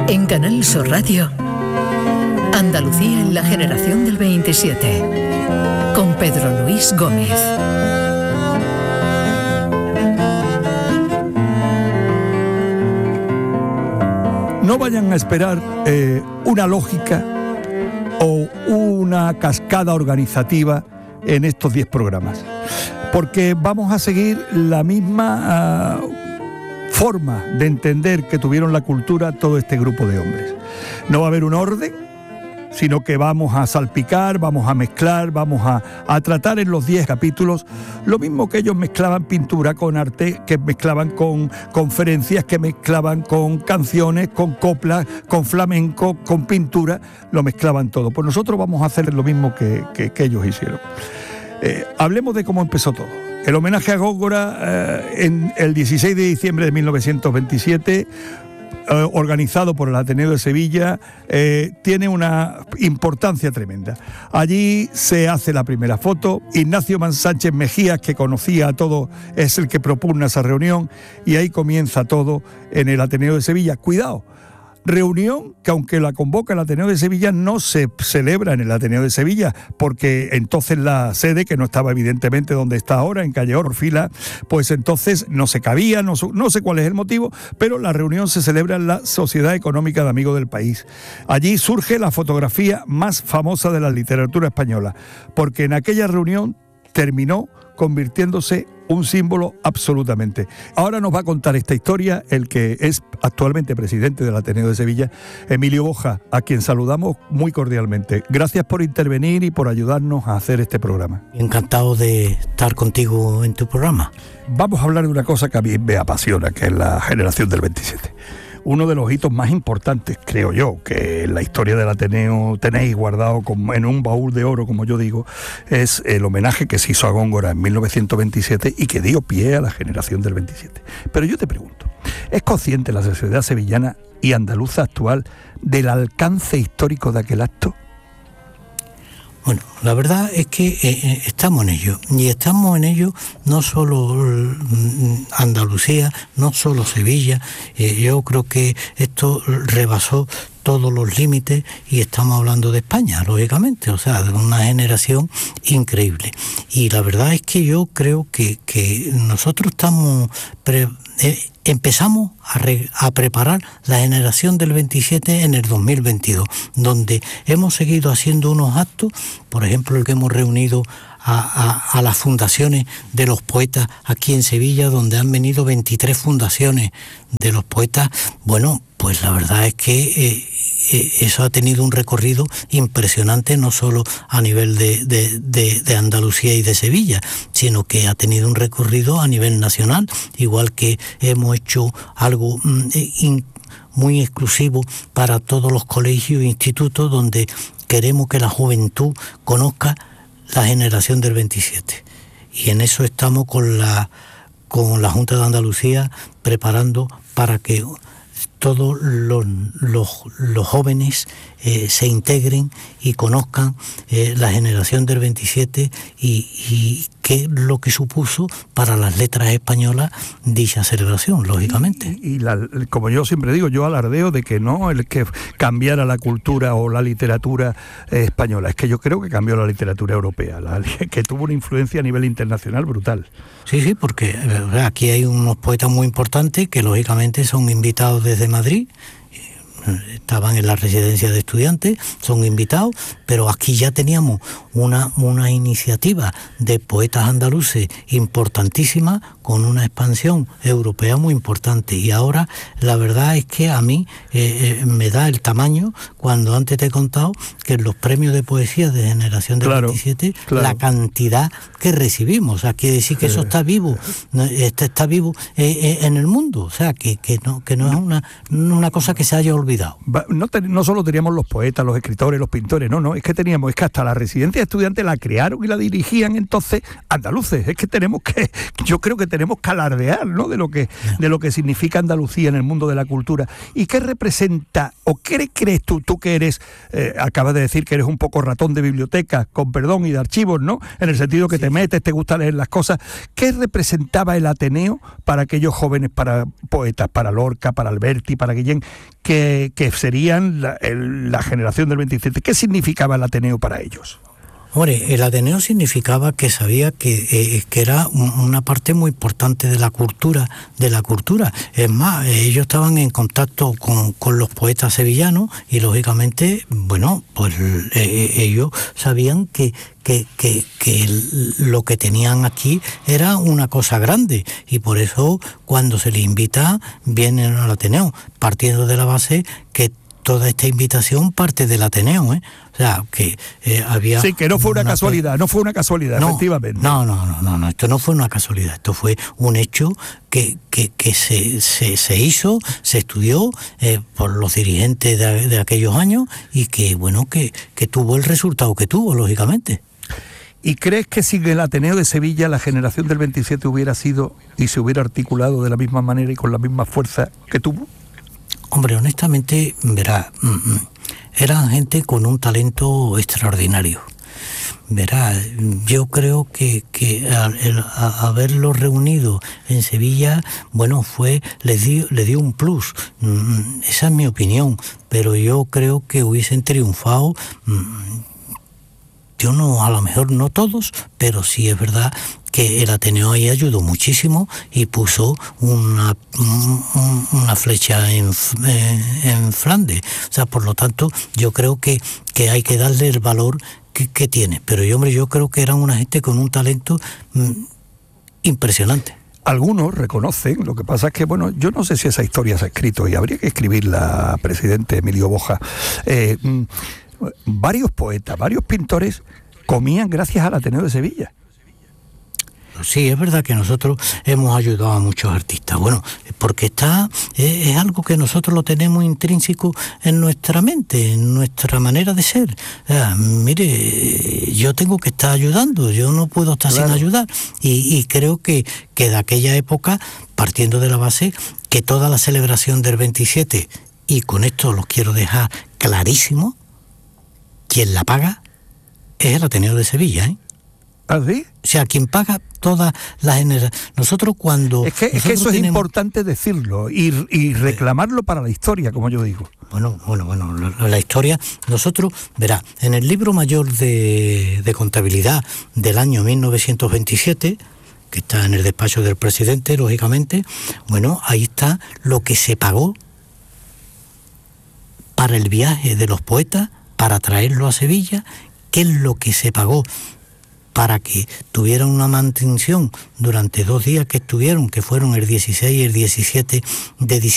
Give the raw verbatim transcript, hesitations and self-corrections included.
En Canal Sur Radio, Andalucía en la generación del veintisiete, con Pedro Luis Gómez. No vayan a esperar eh, una lógica o una cascada organizativa en estos diez programas, porque vamos a seguir la misma uh, forma de entender que tuvieron la cultura todo este grupo de hombres. No va a haber un orden, sino que vamos a salpicar, vamos a mezclar, vamos a, a tratar en los diez capítulos lo mismo que ellos mezclaban pintura con arte, que mezclaban con conferencias, que mezclaban con canciones, con coplas, con flamenco, con pintura, lo mezclaban todo. Pues nosotros vamos a hacer lo mismo que, que, que ellos hicieron. Eh, hablemos de cómo empezó todo. El homenaje a Góngora eh, en el dieciséis de diciembre de mil novecientos veintisiete... Eh, organizado por el Ateneo de Sevilla, eh, tiene una importancia tremenda. Allí se hace la primera foto. Ignacio Sánchez Mejías, que conocía a todos, es el que propugna esa reunión, y ahí comienza todo en el Ateneo de Sevilla. Cuidado, reunión que aunque la convoca el Ateneo de Sevilla, no se celebra en el Ateneo de Sevilla, porque entonces la sede, que no estaba evidentemente donde está ahora, en calle Orfila, pues entonces no se cabía, no, no sé cuál es el motivo, pero la reunión se celebra en la Sociedad Económica de Amigos del País. Allí surge la fotografía más famosa de la literatura española, porque en aquella reunión terminó convirtiéndose un símbolo absolutamente. Ahora nos va a contar esta historia el que es actualmente presidente del Ateneo de Sevilla, Emilio Boja, a quien saludamos muy cordialmente. Gracias por intervenir y por ayudarnos a hacer este programa. Encantado de estar contigo en tu programa. Vamos a hablar de una cosa que a mí me apasiona, que es la generación del veintisiete. Uno de los hitos más importantes, creo yo, que en la historia del Ateneo tenéis guardado como en un baúl de oro, como yo digo, es el homenaje que se hizo a Góngora en mil novecientos veintisiete y que dio pie a la generación del veintisiete. Pero yo te pregunto, ¿es consciente la sociedad sevillana y andaluza actual del alcance histórico de aquel acto? Bueno, la verdad es que eh, estamos en ello, y estamos en ello no solo Andalucía, no solo Sevilla. Eh, yo creo que esto rebasó todos los límites y estamos hablando de España, lógicamente, o sea, de una generación increíble. Y la verdad es que yo creo que, que nosotros estamos pre, eh, empezamos a, re, a preparar la generación del veintisiete en el dos mil veintidós, donde hemos seguido haciendo unos actos, por ejemplo, el que hemos reunido A, a, a las fundaciones de los poetas aquí en Sevilla, donde han venido veintitrés fundaciones de los poetas. Bueno, pues la verdad es que eh, eh, eso ha tenido un recorrido impresionante, no solo a nivel de, de, de, de Andalucía y de Sevilla, sino que ha tenido un recorrido a nivel nacional, igual que hemos hecho algo mm, in, muy exclusivo para todos los colegios e institutos, donde queremos que la juventud conozca la generación del veintisiete, y en eso estamos con la con la Junta de Andalucía preparando para que todos los, los, los jóvenes eh, se integren y conozcan eh, la generación del veintisiete y, y qué es lo que supuso para las letras españolas dicha celebración, lógicamente. Y, y la, como yo siempre digo, yo alardeo de que no el que cambiara la cultura o la literatura eh, española, es que yo creo que cambió la literatura europea, la, que tuvo una influencia a nivel internacional brutal. Sí, sí, porque eh, aquí hay unos poetas muy importantes que lógicamente son invitados desde Madrid, estaban en la residencia de estudiantes, son invitados, pero aquí ya teníamos una, una iniciativa de poetas andaluces importantísima, con una expansión europea muy importante, y ahora la verdad es que a mí eh, eh, me da el tamaño cuando antes te he contado que en los premios de poesía de generación del claro, veintisiete, claro. la cantidad que recibimos, o sea, quiere decir que eso está vivo, está, está vivo eh, eh, en el mundo, o sea, que, que no, que no es una, una cosa que se haya olvidado. No, no solo teníamos los poetas, los escritores, los pintores, no, no, es que teníamos, es que hasta la residencia de estudiantes la crearon y la dirigían entonces andaluces, es que tenemos que, yo creo que tenemos que alardear, ¿no?, de lo que, de lo que significa Andalucía en el mundo de la cultura. ¿Y qué representa, o qué crees tú, tú que eres, eh, acabas de decir que eres un poco ratón de biblioteca, con perdón, y de archivos, ¿no?, en el sentido que sí, te metes, te gusta leer las cosas. ¿Qué representaba el Ateneo para aquellos jóvenes, para poetas, para Lorca, para Alberti, para Guillén, que, que serían la, el, la generación del veintisiete? ¿Qué significaba el Ateneo para ellos? Hombre, el Ateneo significaba que sabía que, eh, que era un, una parte muy importante de la cultura, de la cultura. Es más, eh, ellos estaban en contacto con, con los poetas sevillanos y lógicamente, bueno, pues eh, ellos sabían que, que, que, que lo que tenían aquí era una cosa grande y por eso cuando se les invita vienen al Ateneo, partiendo de la base que toda esta invitación parte del Ateneo, ¿eh? O sea, que eh, había... Sí, que no fue una, una casualidad, no fue una casualidad, no, efectivamente. No, no, no, no, no, esto no fue una casualidad, esto fue un hecho que, que, que se, se, se hizo, se estudió eh, por los dirigentes de, de aquellos años y que, bueno, que, que tuvo el resultado que tuvo, lógicamente. ¿Y crees que sin el Ateneo de Sevilla la generación del veintisiete hubiera sido y se hubiera articulado de la misma manera y con la misma fuerza que tuvo? Hombre, honestamente, verá, eran gente con un talento extraordinario. Verá, yo creo que, que al, el, a, haberlo reunido en Sevilla, bueno, fue, les dio, le dio un plus. Esa es mi opinión, pero yo creo que hubiesen triunfado. Yo no, a lo mejor no todos, pero sí es verdad que el Ateneo ahí ayudó muchísimo y puso una, una flecha en, en Flandes. O sea, por lo tanto, yo creo que, que hay que darle el valor que, que tiene. Pero yo, hombre, yo creo que eran una gente con un talento mm, impresionante. Algunos reconocen, lo que pasa es que, bueno, yo no sé si esa historia se ha escrito y habría que escribirla, presidente Emilio Boja. Eh, varios poetas, varios pintores comían gracias al Ateneo de Sevilla. Sí, es verdad que nosotros hemos ayudado a muchos artistas, bueno, porque está es, es algo que nosotros lo tenemos intrínseco en nuestra mente, en nuestra manera de ser. O sea, mire, yo tengo que estar ayudando, yo no puedo estar claro. sin ayudar. Y, y creo que, que de aquella época, partiendo de la base, que toda la celebración del veintisiete, y con esto los quiero dejar clarísimo, quien la paga es el Ateneo de Sevilla, ¿eh? ¿Ah, sí? O sea, quien paga todas las generaciones. Nosotros cuando... Es que, es que eso tenemos... es importante decirlo y, y reclamarlo para la historia, como yo digo. Bueno, bueno, bueno, la, la historia... Nosotros, verá, en el libro mayor de, de contabilidad del año mil novecientos veintisiete, que está en el despacho del presidente, lógicamente, bueno, ahí está lo que se pagó para el viaje de los poetas, para traerlo a Sevilla, qué es lo que se pagó para que tuvieran una mantención durante dos días que estuvieron, que fueron el dieciséis y el diecisiete de diciembre.